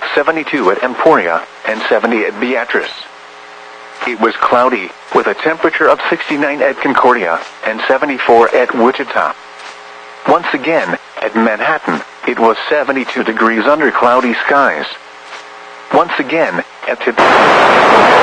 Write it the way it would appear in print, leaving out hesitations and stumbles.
72 at Emporia, and 70 at Beatrice. It was cloudy, with a temperature of 69 at Concordia, and 74 at Wichita. Once again, at Manhattan, it was 72 degrees under cloudy skies. Once again, at